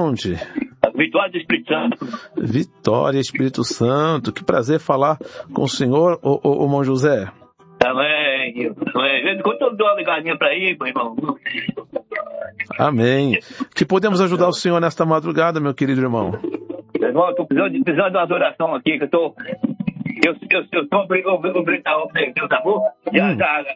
onde? Vitória do Espírito Santo. Vitória, Espírito Santo. Que prazer falar com o senhor, ô irmão José. Também. Quando eu dou uma ligadinha pra aí, meu irmão. Amém. Que podemos ajudar o senhor nesta madrugada, meu querido irmão? Irmão, eu tô precisando de uma adoração aqui, que eu tô Deus amor, já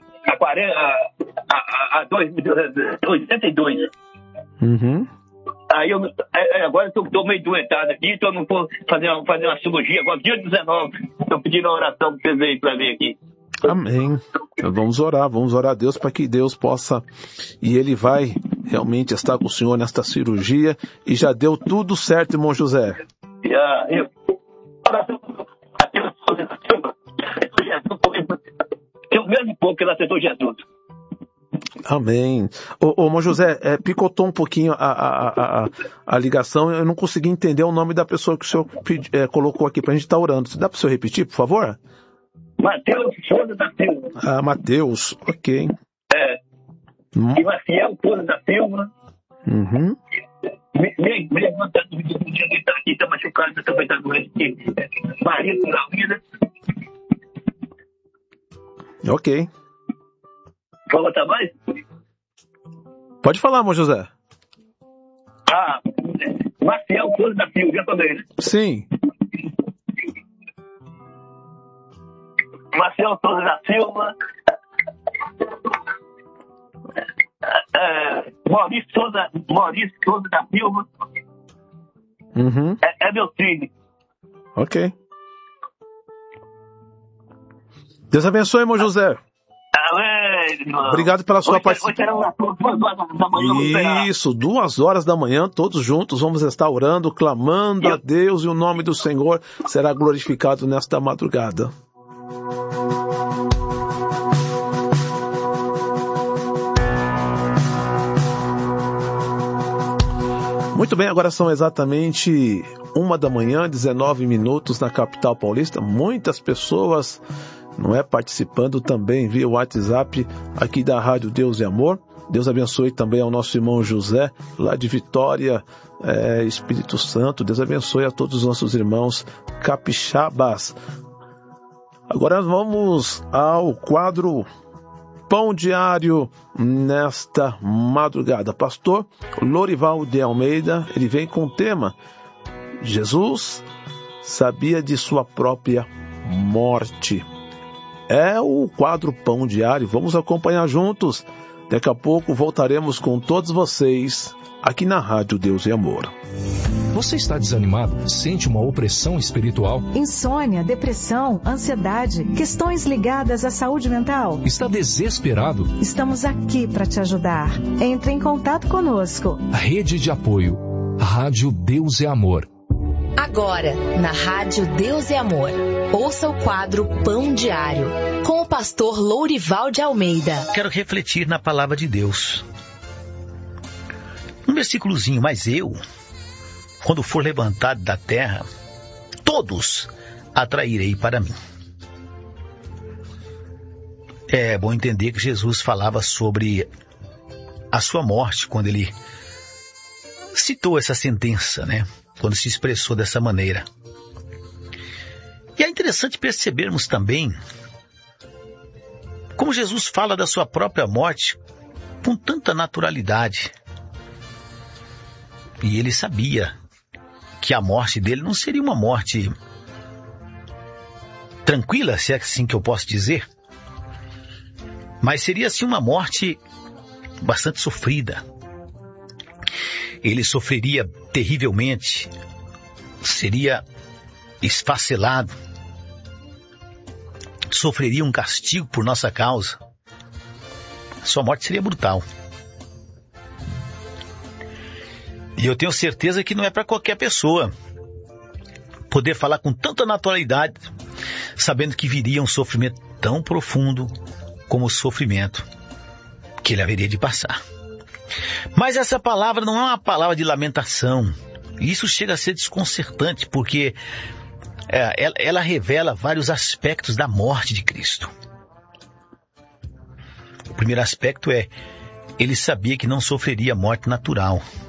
há 82. Uhum. Aí agora eu tô meio doentado aqui, tô não vou fazer uma cirurgia agora, dia 19. Tô pedindo uma oração pra vocês aí, pra ver aqui. Amém. Vamos orar a Deus para que Deus possa, e Ele vai realmente estar com o senhor nesta cirurgia, e já deu tudo certo, irmão José. Eu mesmo pouco que ele aceitou Jesus. Amém. Ô irmão José, picotou um pouquinho a ligação, eu não consegui entender o nome da pessoa que o senhor colocou aqui pra gente estar orando. Dá pro senhor repetir, por favor? Mateus Souza da Silva. Ah, Mateus, ok. E Maciel Souza da Silva. Uhum. Minha irmã tá no dia que tá aqui, tá machucada, também tá doente. Marido na vida. Ok. Vou botar mais? Pode falar, irmão José. Maciel Souza da Silva, já falei, né? Sim. Maciel Souza da Silva. Maurício Souza da Silva. Uhum. É meu filho. Ok. Deus abençoe, irmão José. Obrigado pela sua participação. Isso, 2h da manhã, todos juntos vamos estar orando, clamando a Deus, e o nome do Senhor será glorificado nesta madrugada. Muito bem, agora são exatamente 1h da manhã, 19 minutos na capital paulista. Muitas pessoas participando também via WhatsApp aqui da Rádio Deus e Amor. Deus abençoe também ao nosso irmão José, lá de Vitória, Espírito Santo. Deus abençoe a todos os nossos irmãos capixabas. Agora vamos ao quadro Pão Diário nesta madrugada. Pastor Lorival de Almeida, ele vem com o tema: Jesus sabia de sua própria morte. É o quadro Pão Diário. Vamos acompanhar juntos. Daqui a pouco voltaremos com todos vocês aqui na Rádio Deus e Amor. Você está desanimado? Sente uma opressão espiritual? Insônia, depressão, ansiedade, questões ligadas à saúde mental? Está desesperado? Estamos aqui para te ajudar. Entre em contato conosco. Rede de apoio. Rádio Deus e Amor. Agora, na Rádio Deus e Amor, ouça o quadro Pão Diário, com o pastor Lourival de Almeida. Quero refletir na palavra de Deus. Um versículozinho: mas eu, quando for levantado da terra, todos atrairei para mim. É bom entender que Jesus falava sobre a sua morte quando ele citou essa sentença, né? Quando se expressou dessa maneira. E é interessante percebermos também como Jesus fala da sua própria morte com tanta naturalidade. E ele sabia que a morte dele não seria uma morte tranquila, se é assim que eu posso dizer, mas seria assim uma morte bastante sofrida. Ele sofreria terrivelmente, seria esfacelado, sofreria um castigo por nossa causa. Sua morte seria brutal. E eu tenho certeza que não é para qualquer pessoa poder falar com tanta naturalidade, sabendo que viria um sofrimento tão profundo como o sofrimento que ele haveria de passar. Mas essa palavra não é uma palavra de lamentação. Isso chega a ser desconcertante, porque ela revela vários aspectos da morte de Cristo. O primeiro aspecto é: ele sabia que não sofreria morte natural.